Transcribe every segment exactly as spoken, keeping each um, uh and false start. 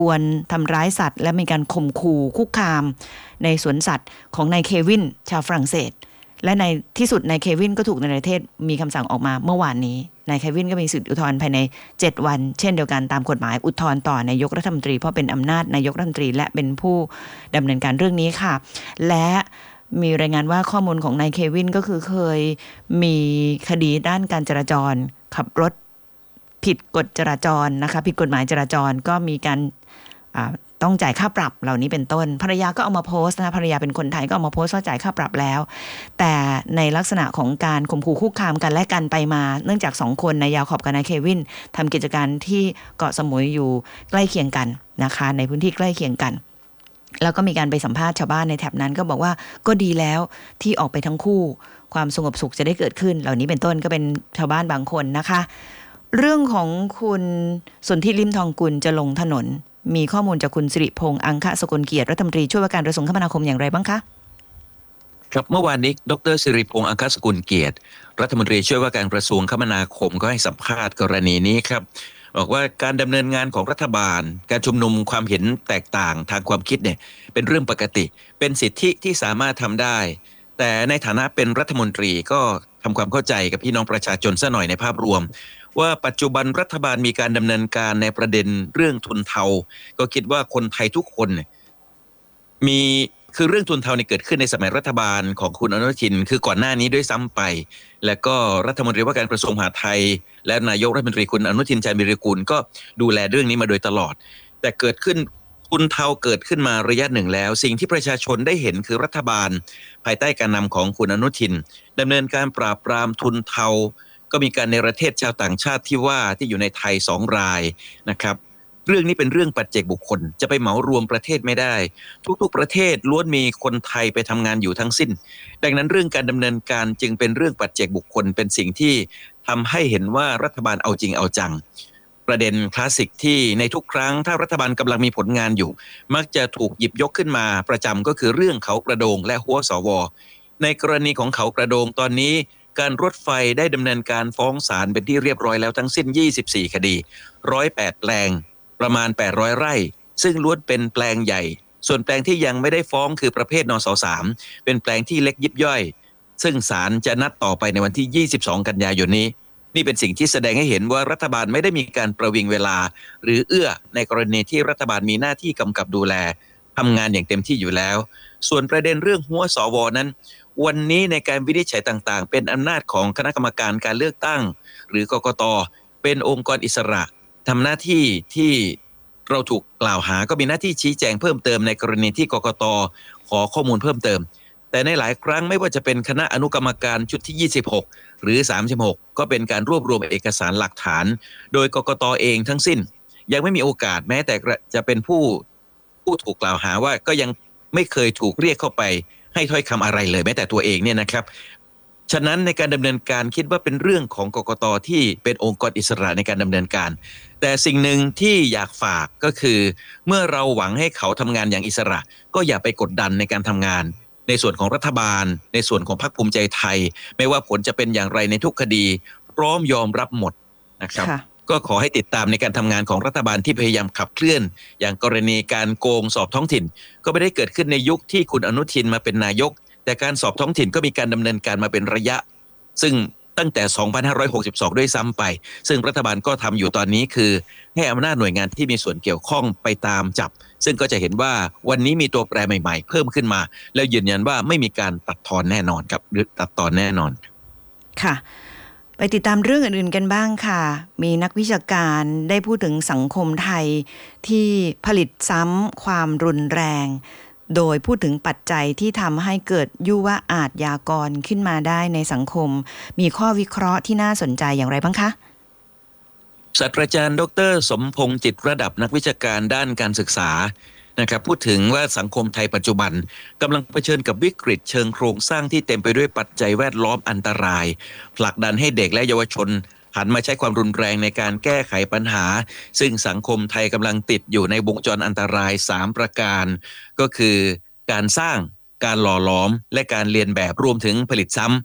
ควรทำร้ายสัตว์และมีการข่มขู่คุกคามในสวนสัตว์ของนายเควินชาวฝรั่งเศสและในที่สุดนายเควินก็ถูกในประเทศมีคำสั่งออกมาเมื่อวานนี้นายเควินก็มีสิทธิอุทธรณ์ภายในเจ็ดวันเช่นเดียวกันตามกฎหมายอุทธรณ์ต่อนายกรัฐมนตรีเพราะเป็นอำนาจนายกรัฐมนตรีและเป็นผู้ดำเนินการเรื่องนี้ค่ะและมีรายงานว่าข้อมูลของนายเควินก็คือเคยมีคดีด้านการจราจรขับรถผิดกฎจราจรนะคะผิดกฎหมายจราจรก็มีการต้องจ่ายค่าปรับเหล่านี้เป็นต้นภรรยาก็เอามาโพสต์นะภรรยาเป็นคนไทยก็เอามาโพสต์ว่าจ่ายค่าปรับแล้วแต่ในลักษณะของการข่มขู่คุกคามกันและกันไปมาเนื่องจากสองคนนายยาขอบกับนายเควินทำกิจการที่เกาะสมุยอยู่ใกล้เคียงกันนะคะในพื้นที่ใกล้เคียงกันแล้วก็มีการไปสัมภาษณ์ชาวบ้านในแถบนั้นก็บอกว่าก็ดีแล้วที่ออกไปทั้งคู่ความสงบสุขจะได้เกิดขึ้นเหล่านี้เป็นต้นก็เป็นชาวบ้านบางคนนะคะเรื่องของคุณสนธิลิ้มทองกุลจะลงถนนมีข้อมูลจากคุณสิริพงษ์อังคสกุลเกียรติรัฐมนตรีช่วยว่าการกระทรวงคมนาคมอย่างไรบ้างคะครับเมื่อวานนี้ดรสิริพงษ์อังคสกุลเกียรติรัฐมนตรีช่วยว่าการกระทรวงคมนาคมก็ให้สัมภาษณ์กรณีนี้ครับบอกว่าการดำเนินงานของรัฐบาลการชุมนุมความเห็นแตกต่างทางความคิดเนี่ยเป็นเรื่องปกติเป็นสิทธิที่สามารถทำได้แต่ในฐานะเป็นรัฐมนตรีก็ทำความเข้าใจกับพี่น้องประชาชนซะหน่อยในภาพรวมว่าปัจจุบันรัฐบาลมีการดำเนินการในประเด็นเรื่องทุนเทาก็คิดว่าคนไทยทุกคนมีคือเรื่องทุนเทาเนี่ยเกิดขึ้นในสมัยรัฐบาลของคุณอนุทินคือก่อนหน้านี้ด้วยซ้ำไปและก็รัฐมนตรีว่าการกระทรวงมหาดไทยและนายกรัฐมนตรีคุณอนุทินชาญวิรากูลก็ดูแลเรื่องนี้มาโดยตลอดแต่เกิดขึ้นทุนเทาเกิดขึ้นมาระยะหนึ่งแล้วสิ่งที่ประชาชนได้เห็นคือรัฐบาลภายใต้การนำของคุณอนุทินดำเนินการปราบปรามทุนเทาก็มีการในประเทศชาวต่างชาติที่ว่าที่อยู่ในไทยสองรายนะครับเรื่องนี้เป็นเรื่องปัจเจกบุคคลจะไปเหมารวมประเทศไม่ได้ทุกๆประเทศล้วนมีคนไทยไปทำงานอยู่ทั้งสิ้นดังนั้นเรื่องการดำเนินการจึงเป็นเรื่องปัจเจกบุคคลเป็นสิ่งที่ทำให้เห็นว่ารัฐบาลเอาจริงเอาจังประเด็นคลาสสิกที่ในทุกครั้งถ้ารัฐบาลกำลังมีผลงานอยู่มักจะถูกหยิบยกขึ้นมาประจำก็คือเรื่องเขากระโดงและหัวสวในกรณีของเขากระโดงตอนนี้การรถไฟได้ดำเนินการฟ้องศาลเป็นที่เรียบร้อยแล้วทั้งสิ้นยี่สิบสี่คดีหนึ่งร้อยแปดแปลงประมาณแปดร้อยไร่ซึ่งล้วนเป็นแปลงใหญ่ส่วนแปลงที่ยังไม่ได้ฟ้องคือประเภทนสสามเป็นแปลงที่เล็กยิบย่อยซึ่งศาลจะนัดต่อไปในวันที่ยี่สิบสองกันยายนนี้นี่เป็นสิ่งที่แสดงให้เห็นว่ารัฐบาลไม่ได้มีการประวิงเวลาหรือเอื้อในกรณีที่รัฐบาลมีหน้าที่กำกับดูแลทำงานอย่างเต็มที่อยู่แล้วส่วนประเด็นเรื่องหัวสวนั้นวันนี้ในการวินิจฉัยต่างๆเป็นอำนาจของคณะกรรมการการเลือกตั้งหรือกกต.เป็นองค์กรอิสระทำหน้าที่ที่เราถูกกล่าวหาก็มีหน้าที่ชี้แจงเพิ่มเติมในกรณีที่กกต.ขอข้อมูลเพิ่มเติมแต่ในหลายครั้งไม่ว่าจะเป็นคณะอนุกรรมการชุดที่ยี่สิบหกหรือสามสิบหกก็เป็นการรวบรวมเอกสารหลักฐานโดยกกต.เองทั้งสิ้นยังไม่มีโอกาสแม้แต่จะเป็นผู้ผู้ถูกกล่าวหาว่าก็ยังไม่เคยถูกเรียกเข้าไปให้ถ้อยคำอะไรเลยแม้แต่ตัวเองเนี่ยนะครับฉะนั้นในการดำเนินการคิดว่าเป็นเรื่องของกกต.ที่เป็นองค์กรอิสระในการดำเนินการแต่สิ่งหนึ่งที่อยากฝากก็คือเมื่อเราหวังให้เขาทำงานอย่างอิสระก็อย่าไปกดดันในการทำงานในส่วนของรัฐบาลในส่วนของพรรคภูมิใจไทยไม่ว่าผลจะเป็นอย่างไรในทุกคดีพร้อมยอมรับหมดนะครับก็ขอให้ติดตามในการทำงานของรัฐบาลที่พยายามขับเคลื่อนอย่างกรณีการโกงสอบท้องถิ่นก็ไม่ได้เกิดขึ้นในยุคที่คุณอนุทินมาเป็นนายกแต่การสอบท้องถิ่นก็มีการดำเนินการมาเป็นระยะซึ่งตั้งแต่สองพันห้าร้อยหกสิบสองด้วยซ้ำไปซึ่งรัฐบาลก็ทำอยู่ตอนนี้คือให้อำนาจหน่วยงานที่มีส่วนเกี่ยวข้องไปตามจับซึ่งก็จะเห็นว่าวันนี้มีตัวแปรใหม่ๆเพิ่มขึ้นมาแล้วยืนยันว่าไม่มีการตัดทอนแน่นอนครับหรือตัดตอนแน่นอนค่ะไปติดตามเรื่องอื่นๆกันบ้างค่ะมีนักวิชาการได้พูดถึงสังคมไทยที่ผลิตซ้ำความรุนแรงโดยพูดถึงปัจจัยที่ทำให้เกิดยุวอาชญากรขึ้นมาได้ในสังคมมีข้อวิเคราะห์ที่น่าสนใจอย่างไรบ้างคะศาสตราจารย์ดรสมพงษ์จิตระดับนักวิชาการด้านการศึกษานะครับพูดถึงว่าสังคมไทยปัจจุบันกำลังเผชิญกับวิกฤตเชิงโครงสร้างที่เต็มไปด้วยปัจจัยแวดล้อมอันตรายผลักดันให้เด็กและเยาวชนหันมาใช้ความรุนแรงในการแก้ไขปัญหาซึ่งสังคมไทยกำลังติดอยู่ในวงจรอันตรายสามประการก็คือการสร้างการหล่อหลอมและการเรียนแบบรวมถึงผลิตซ้ำ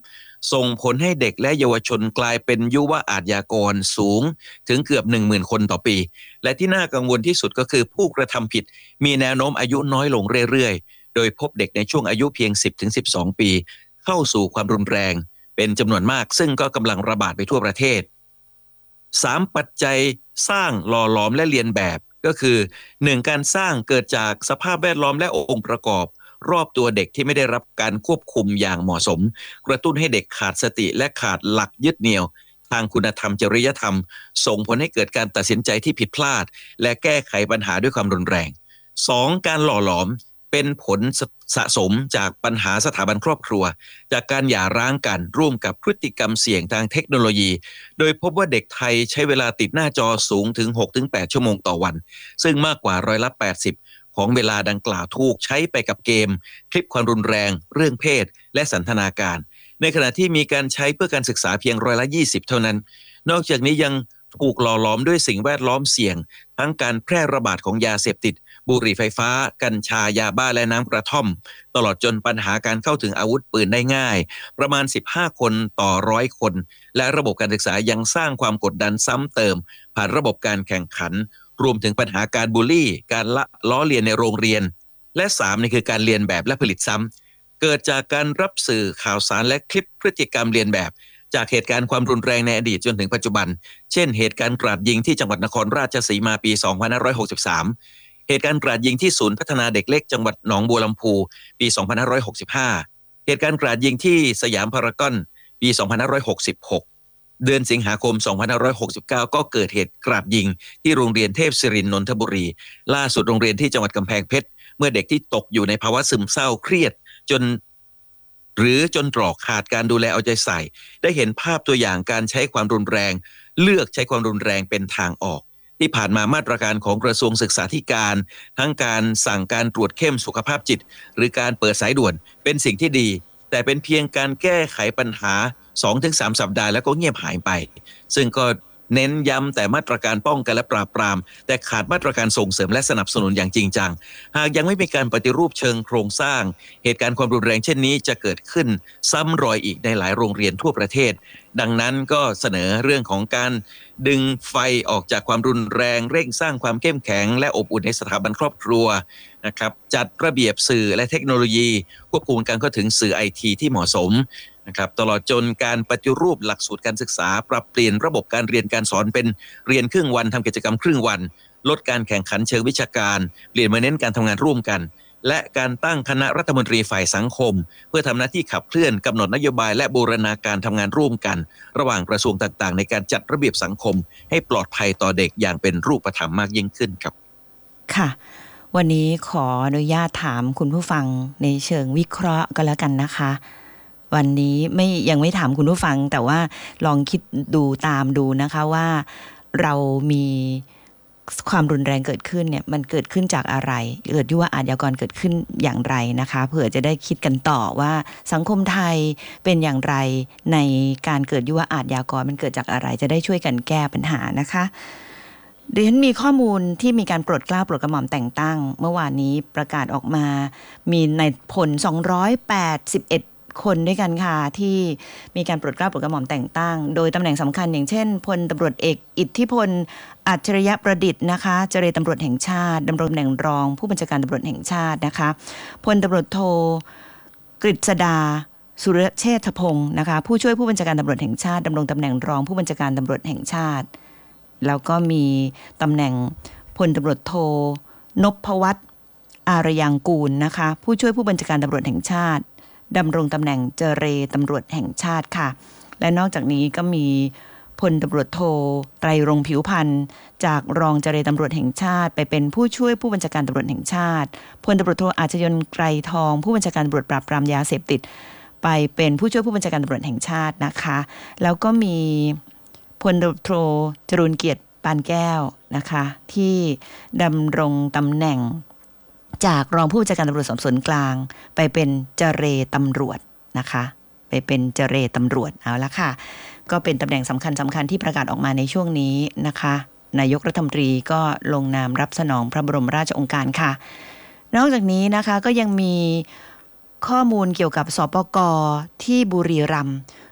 ส่งผลให้เด็กและเยาวชนกลายเป็นยุวอาชญากรสูงถึงเกือบ หนึ่งหมื่น คนต่อปีและที่น่ากังวลที่สุดก็คือผู้กระทำผิดมีแนวโน้มอายุน้อยลงเรื่อยๆโดยพบเด็กในช่วงอายุเพียง สิบถึงสิบสอง ปีเข้าสู่ความรุนแรงเป็นจำนวนมากซึ่งก็กำลังระบาดไปทั่วประเทศสามปัจจัยสร้างหล่อหลอมและเรียนแบบก็คือหนึ่งการสร้างเกิดจากสภาพแวดล้อมและองค์ประกอบรอบตัวเด็กที่ไม่ได้รับการควบคุมอย่างเหมาะสมกระตุ้นให้เด็กขาดสติและขาดหลักยึดเหนี่ยวทางคุณธรรมจริยธรรมส่งผลให้เกิดการตัดสินใจที่ผิดพลาดและแก้ไขปัญหาด้วยความรุนแรงสองการหล่อหลอมเป็นผลสะสมจากปัญหาสถาบันครอบครัวจากการหย่าร้างกันร่วมกับพฤติกรรมเสี่ยงทางเทคโนโลยีโดยพบว่าเด็กไทยใช้เวลาติดหน้าจอสูงถึง หกถึงแปด ชั่วโมงต่อวันซึ่งมากกว่าร้อยละแปดสิบของเวลาดังกล่าวถูกใช้ไปกับเกมคลิปความรุนแรงเรื่องเพศและสันทนาการในขณะที่มีการใช้เพื่อการศึกษาเพียงร้อยละยี่สิบเท่านั้นนอกจากนี้ยังถูกหล่อหลอมด้วยสิ่งแวดล้อมเสี่ยงทั้งการแพร่ระบาดของยาเสพติดบุหรี่ไฟฟ้ากัญชายาบ้าและน้ำกระท่อมตลอดจนปัญหาการเข้าถึงอาวุธปืนได้ง่ายประมาณสิบห้าคนต่อร้อยคนและระบบการศึกษายังสร้างความกดดันซ้ำเติมผ่านระบบการแข่งขันรวมถึงปัญหาการบูลลี่การละล้อเลียนในโรงเรียนและสามนี่คือการเรียนแบบและผลิตซ้ำเกิดจากการรับสื่อข่าวสารและคลิปพฤติกรรมเรียนแบบจากเหตุการณ์ความรุนแรงในอดีตจนถึงปัจจุบันเช่นเหตุการณ์กราดยิงที่จังหวัดนครราชสีมาปีสองพันห้าร้อยหกสิบสามเหตุการณ์กราดยิงที่ศูนย์พัฒนาเด็กเล็กจังหวัดหนองบัวลำพูปีสองพันห้าร้อยหกสิบห้าเหตุการณ์กราดยิงที่สยามพารากอนปีสองพันห้าร้อยหกสิบหกเดือนสิงหาคมสองพันห้าร้อยหกสิบเก้าก็เกิดเหตุกราดยิงที่โรงเรียนเทพศิรินทร์นนทบุรีล่าสุดโรงเรียนที่จังหวัดกำแพงเพชรเมื่อเด็กที่ตกอยู่ในภาวะซึมเศร้าเครียดจนหรือจนตรอกขาดการดูแลเอาใจใส่ได้เห็นภาพตัวอย่างการใช้ความรุนแรงเลือกใช้ความรุนแรงเป็นทางออกที่ผ่านมามาตรการของกระทรวงศึกษาธิการทั้งการสั่งการตรวจเข้มสุขภาพจิตหรือการเปิดสายด่วนเป็นสิ่งที่ดีแต่เป็นเพียงการแก้ไขปัญหา สองถึงสาม สัปดาห์แล้วก็เงียบหายไปซึ่งก็เน้นย้ำแต่มาตรการป้องกันและปราบปรามแต่ขาดมาตรการส่งเสริมและสนับสนุนอย่างจริงจังหากยังไม่มีการปฏิรูปเชิงโครงสร้างเหตุการณ์ความรุนแรงเช่นนี้จะเกิดขึ้นซ้ำรอยอีกในหลายโรงเรียนทั่วประเทศดังนั้นก็เสนอเรื่องของการดึงไฟออกจากความรุนแรงเร่งสร้างความเข้มแข็งและอบอุ่นในสถาบันครอบครัวนะครับจัดระเบียบสื่อและเทคโนโลยีควบคุมการเข้าถึงสื่อไอทีที่เหมาะสมนะครับตลอดจนการปฏิรูปหลักสูตรการศึกษาปรับเปลี่ยนระบบการเรียนการสอนเป็นเรียนครึ่งวันทำกิจกรรมครึ่งวันลดการแข่งขันเชิงวิชาการเปลี่ยนมาเน้นการทำงานร่วมกันและการตั้งคณะรัฐมนตรีฝ่ายสังคมเพื่อทำหน้าที่ขับเคลื่อนกำหนดนโยบายและบูรณาการทำงานร่วมกันระหว่างกระทรวงต่างๆในการจัดระเบียบสังคมให้ปลอดภัยต่อเด็กอย่างเป็นรูปธรรมมากยิ่งขึ้นครับค่ะวันนี้ขออนุญาตถามคุณผู้ฟังในเชิงวิเคราะห์ก็แล้วกันนะคะวันนี้ไม่ยังไม่ถามคุณผู้ฟังแต่ว่าลองคิดดูตามดูนะคะว่าเรามีความรุนแรงเกิดขึ้นเนี่ยมันเกิดขึ้นจากอะไรเกิดยุวอาชญากรเกิดขึ้นอย่างไรนะคะเผื่อจะได้คิดกันต่อว่าสังคมไทยเป็นอย่างไรในการเกิดยุวอาชญากรมันเกิดจากอะไรจะได้ช่วยกันแก้ปัญหานะคะดิฉันมีข้อมูลที่มีการโปรดเกล้าโปรดกระหม่อมแต่งตั้งเมื่อวานนี้ประกาศออกมามีในผลสองร้อยแปดสิบเอ็ดคนด้วยกันค่ะที่มีการโปรดเกล้าโปรดกระหม่อมแต่งตั้งโดยตำแหน่งสำคัญอย่างเช่นพลตำรวจเอกอิทธิพลอัจฉริยประดิษฐ์นะคะเจรตำรวจแห่งชาติดำรงตำแหน่งรองผู้บัญชาการตำรวจแห่งชาตินะคะพลตำรวจโทกฤษดาสุรเชษฐพงศ์นะคะผู้ช่วยผู้บัญชาการตำรวจแห่งชาติดำรงตำแหน่งรองผู้บัญชาการตำรวจแห่งชาติแล้วก็มีตำแหน่งพลตำรวจโทนพวัฒน์อารยังกูลนะคะผู้ช่วยผู้บัญชาการตำรวจแห่งชาติดำรงตำแหน่งเจรตำรวจแห่งชาติค่ะและนอกจากนี้ก็มีพลตำรวจโทไตรรงค์ผิวพรรณจากรองเจรตำรวจแห่งชาติไปเป็นผู้ช่วยผู้บัญชาการตำรวจแห่งชาติพลตำรวจโทอาชญนไกรทองผู้บัญชาการตำรวจปราบปรามยาเสพติดไปเป็นผู้ช่วยผู้บัญชาการตำรวจแห่งชาตินะคะแล้วก็มีพลตำรวจโทจรูญเกียรติปานแก้วนะคะที่ดำรงตำแหน่งจากรองผู้บัญชาการตำรวจสอบสวนกลางไปเป็นเจรตำรวจนะคะไปเป็นเจรตำรวจเอาละค่ะก็เป็นตำแหน่งสำคัญสำคัญที่ประกาศออกมาในช่วงนี้นะคะนายกรัฐมนตรีก็ลงนามรับสนองพระบรมราชโองการค่ะนอกจากนี้นะคะก็ยังมีข้อมูลเกี่ยวกับสปก.ที่บุรีรัมย์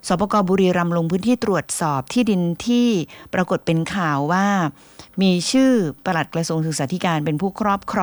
สปก.บุรีรัมย์ลงพื้นที่ตรวจสอบที่ดินที่ปรากฏเป็นข่าวว่ามีชื่อปลัดกระทรวงศึกษาธิการเป็นผู้ครอบครอง